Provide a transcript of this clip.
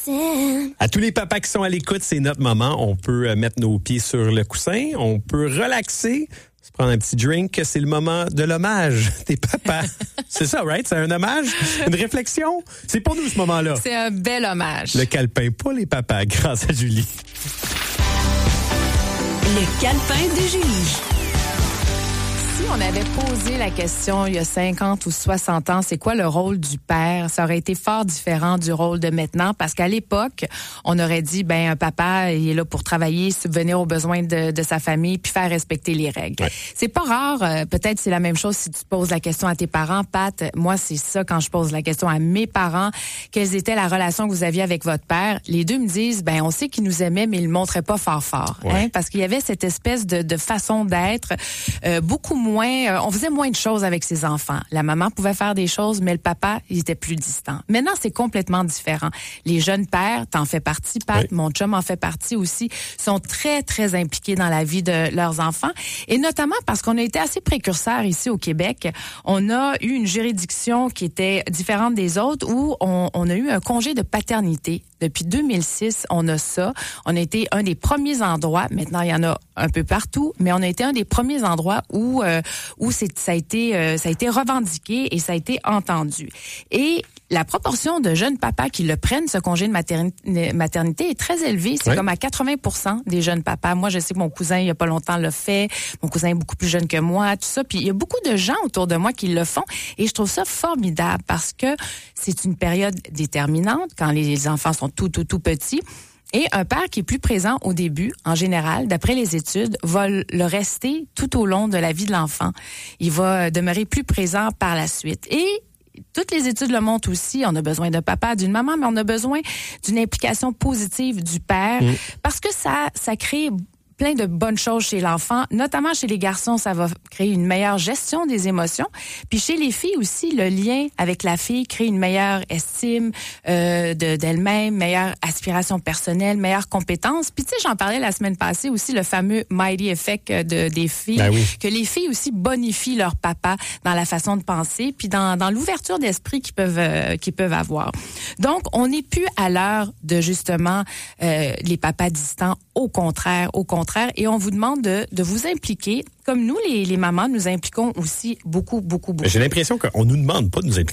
À tous les papas qui sont à l'écoute, c'est notre moment. On peut mettre nos pieds sur le coussin, on peut relaxer, se prendre un petit drink. C'est le moment de l'hommage des papas. C'est ça, right? C'est un hommage? Une réflexion? C'est pour nous ce moment-là. C'est un bel hommage. Le calepin pour les papas, grâce à Julie. Le calepin de Julie. Si on avait posé la question il y a 50 ou 60 ans, c'est quoi le rôle du père? Ça aurait été fort différent du rôle de maintenant parce qu'à l'époque, on aurait dit, un papa, il est là pour travailler, subvenir aux besoins de sa famille puis faire respecter les règles. Ouais. C'est pas rare, peut-être c'est la même chose si tu poses la question à tes parents. Pat, moi, c'est ça quand je pose la question à mes parents. Quelle était la relation que vous aviez avec votre père? Les deux me disent, on sait qu'il nous aimait, mais il le montrait pas fort. Ouais. Parce qu'il y avait cette espèce de façon d'être beaucoup moins, on faisait moins de choses avec ses enfants. La maman pouvait faire des choses, mais le papa, il était plus distant. Maintenant, c'est complètement différent. Les jeunes pères, t'en fais partie, Pat, oui. Mon chum en fait partie aussi, sont très, très impliqués dans la vie de leurs enfants. Et notamment parce qu'on a été assez précurseurs ici au Québec. On a eu une juridiction qui était différente des autres où on a eu un congé de paternité. Depuis 2006, on a ça. On a été un des premiers endroits, maintenant il y en a un peu partout, mais on a été un des premiers endroits où ça a été revendiqué et ça a été entendu. Et la proportion de jeunes papas qui le prennent, ce congé de maternité, est très élevée. C'est comme à 80% des jeunes papas. Moi, je sais que mon cousin, il y a pas longtemps, l'a fait. Mon cousin est beaucoup plus jeune que moi, tout ça. Puis il y a beaucoup de gens autour de moi qui le font. Et je trouve ça formidable parce que c'est une période déterminante quand les enfants sont tout petits. Et un père qui est plus présent au début, en général, d'après les études, va le rester tout au long de la vie de l'enfant. Il va demeurer plus présent par la suite. Et toutes les études le montrent aussi, on a besoin d'un papa, d'une maman, mais on a besoin d'une implication positive du père parce que ça crée plein de bonnes choses chez l'enfant, notamment chez les garçons, ça va créer une meilleure gestion des émotions. Puis chez les filles aussi, le lien avec la fille crée une meilleure estime d'elle-même, meilleure aspiration personnelle, meilleure compétence. Puis tu sais, j'en parlais la semaine passée aussi, le fameux Mighty Effect des filles, que les filles aussi bonifient leur papa dans la façon de penser, puis dans l'ouverture d'esprit qu'ils peuvent avoir. Donc, on n'est plus à l'heure de justement les papas distants, au contraire. Et on vous demande de vous impliquer. Comme nous, les mamans, nous impliquons aussi beaucoup. J'ai l'impression qu'on nous demande pas de nous impliquer.